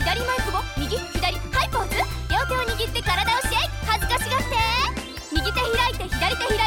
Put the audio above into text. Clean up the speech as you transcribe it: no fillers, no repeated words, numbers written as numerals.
左前久保、右左ハイポーズ。両手を握って体をシェイク、恥ずかしがって。右手開いて左手開いて